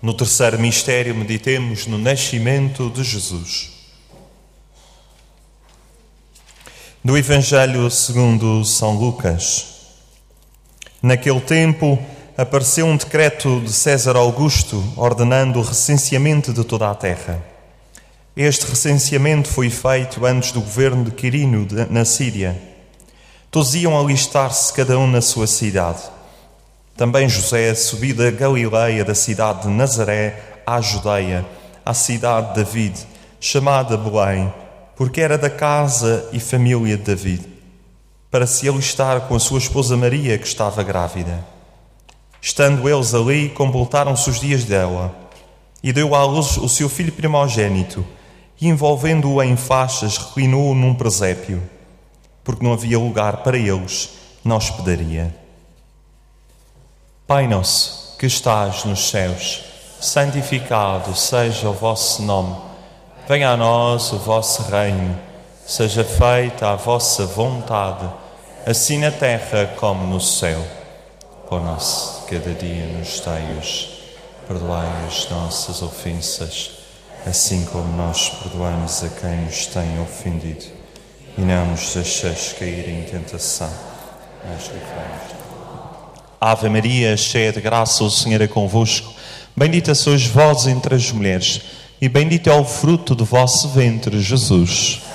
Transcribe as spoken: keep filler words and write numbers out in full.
No terceiro mistério, meditemos no nascimento de Jesus. Do Evangelho segundo São Lucas. Naquele tempo, apareceu um decreto de César Augusto ordenando o recenseamento de toda a terra. Este recenseamento foi feito antes do governo de Quirino, na Síria. Todos iam alistar-se, cada um na sua cidade. Também José subiu da Galileia, da cidade de Nazaré, à Judeia, à cidade de David, chamada Belém, porque era da casa e família de David, para se alistar com a sua esposa Maria, que estava grávida. Estando eles ali, completaram-se os dias dela, e deu à luz o seu filho primogênito, e envolvendo-o em faixas, reclinou-o num presépio, porque não havia lugar para eles na hospedaria. Pai nosso, que estás nos céus, santificado seja o vosso nome. Venha a nós o vosso reino. Seja feita a vossa vontade, assim na terra como no céu. Pão nosso de cada dia nos dai hoje. Perdoai as nossas ofensas, assim como nós perdoamos a quem nos tem ofendido. E não nos deixeis cair em tentação, mas livrai-nos. Ave Maria, cheia de graça, o Senhor é convosco. Bendita sois vós entre as mulheres, e bendito é o fruto do vosso ventre, Jesus.